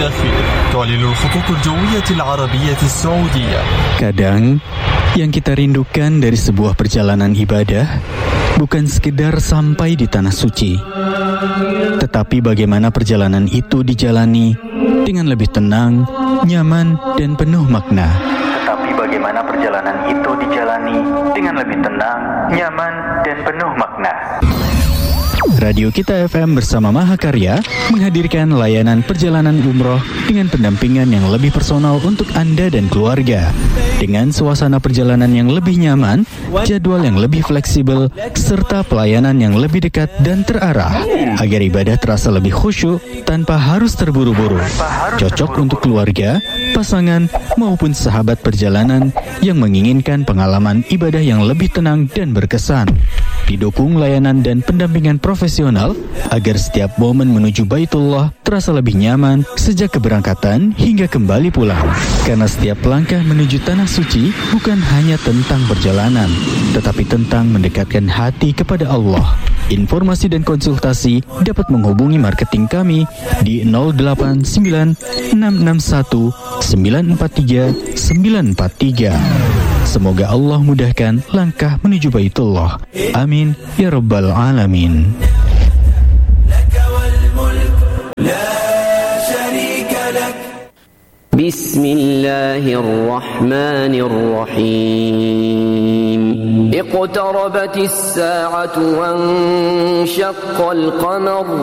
الأخير تعلن الخطوط الجوية العربية السعودية. Kadang yang kita rindukan dari sebuah perjalanan ibadah bukan sekedar sampai di tanah suci, tetapi bagaimana perjalanan itu dijalani dengan lebih tenang, nyaman, dan penuh makna. Radio Kita FM bersama Mahakarya menghadirkan layanan perjalanan umroh dengan pendampingan yang lebih personal untuk Anda dan keluarga. Dengan suasana perjalanan yang lebih nyaman, jadwal yang lebih fleksibel, serta pelayanan yang lebih dekat dan terarah, agar ibadah terasa lebih khusyuk tanpa harus terburu-buru. Cocok untuk keluarga, pasangan, maupun sahabat perjalanan yang menginginkan pengalaman ibadah yang lebih tenang dan berkesan. Didukung layanan dan pendampingan profesional agar setiap momen menuju Baitullah terasa lebih nyaman sejak keberangkatan hingga kembali pulang. Karena setiap langkah menuju Tanah Suci bukan hanya tentang perjalanan, tetapi tentang mendekatkan hati kepada Allah. Informasi dan konsultasi dapat menghubungi marketing kami di 089 661 943 943. Semoga Allah mudahkan langkah menuju Baitullah. Amin ya rabbal alamin. Bismillahirrahmanirrahim. Iqtarabatis sa'atu wa insyaqqal qamar.